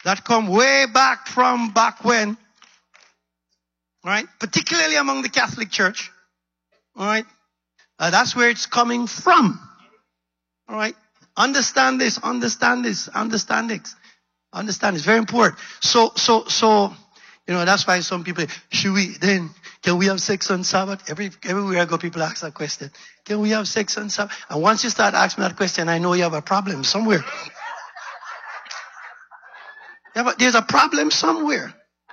that come way back from back when, right? Particularly among the Catholic Church, all right? That's where it's coming from, all right? Understand this, understand this, understand this. Understand, it's very important. So, that's why some people, can we have sex on Sabbath? Everywhere I go, people ask that question. Can we have sex on Sabbath? And once you start asking that question, I know you have a problem somewhere. Yeah, but there's a problem somewhere.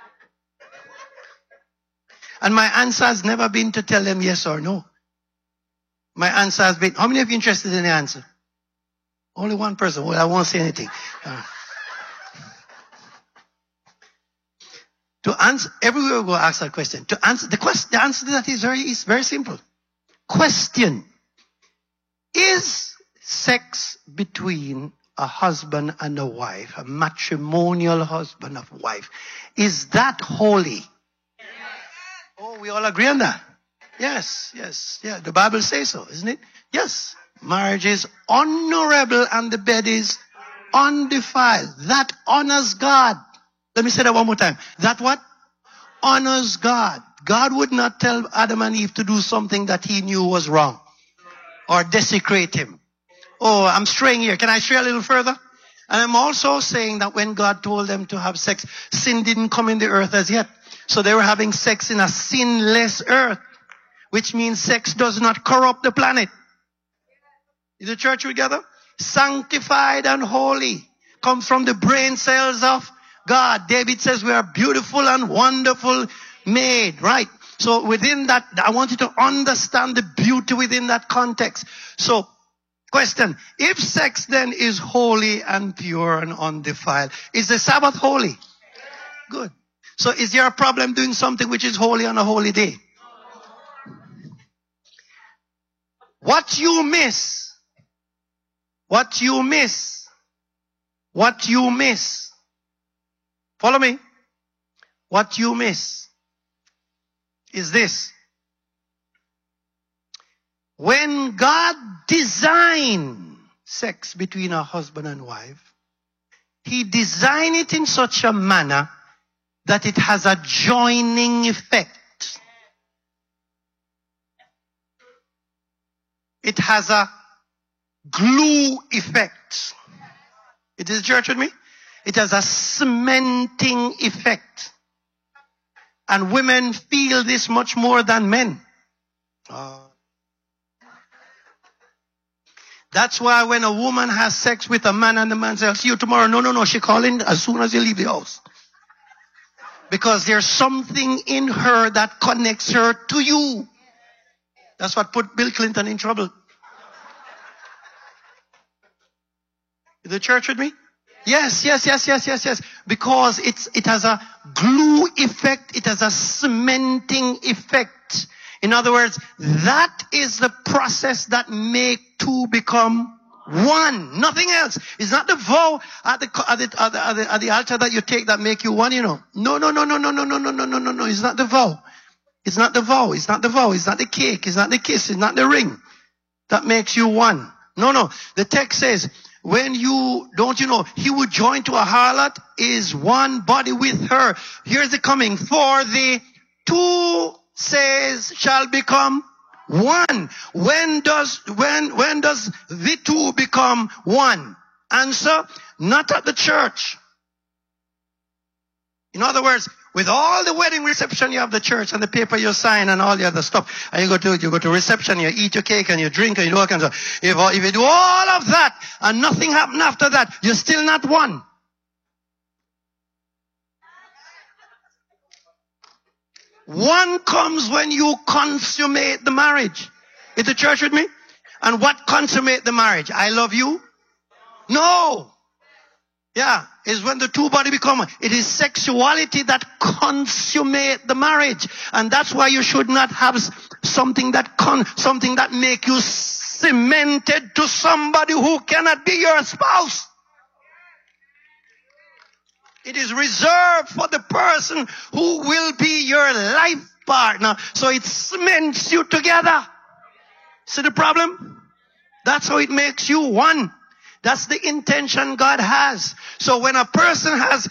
And my answer has never been to tell them yes or no. My answer has been, how many of you interested in the answer? Only one person. Well, I won't say anything. To answer, everywhere we go ask that question. To answer the answer to that is very simple. Question: is sex between a husband and a wife, a matrimonial husband and wife, is that holy? Yes. Oh, we all agree on that. Yes. Yeah, the Bible says so, isn't it? Yes. Marriage is honorable and the bed is undefiled. That honors God. Let me say that one more time. That what? Honors God. God would not tell Adam and Eve to do something that he knew was wrong or desecrate him. Oh, I'm straying here. Can I stray a little further? And I'm also saying that when God told them to have sex, sin didn't come in the earth as yet. So they were having sex in a sinless earth, which means sex does not corrupt the planet. Is the church together? Sanctified and holy comes from the brain cells of God. David says we are beautiful and wonderful made, right? So within that, I want you to understand the beauty within that context. So, question, if sex then is holy and pure and undefiled, is the Sabbath holy? Good. So is there a problem doing something which is holy on a holy day? What you miss, follow me? What you miss is this. When God designed sex between a husband and wife, he designed it in such a manner that it has a joining effect. It has a glue effect. It is church with me? It has a cementing effect. And women feel this much more than men. That's why when a woman has sex with a man and the man says, I'll see you tomorrow. No. She call in as soon as you leave the house. Because there's something in her that connects her to you. That's what put Bill Clinton in trouble. Is the church with me? Yes. Because it has a glue effect. It has a cementing effect. In other words, that is the process that make two become one. Nothing else. It's not the vow at the altar that you take that make you one, No. It's not the vow. It's not the vow. It's not the vow. It's not the cake. It's not the kiss. It's not the ring that makes you one. No. The text says, he who joined to a harlot is one body with her. Here's the coming. For the two shall become one. When does the two become one? Answer, not at the church. In other words, with all the wedding reception you have the church and the paper you sign and all the other stuff, and you go to reception, you eat your cake and you drink and you do all kinds of stuff. If you do all of that and nothing happened after that, you're still not one. One comes when you consummate the marriage. Is the church with me? And what consummate the marriage? I love you? No. Yeah, is when the two body become one. It is sexuality that consummate the marriage. And that's why you should not have something that make you cemented to somebody who cannot be your spouse. It is reserved for the person who will be your life partner. So it cements you together. See the problem? That's how it makes you one. That's the intention God has. So when a person has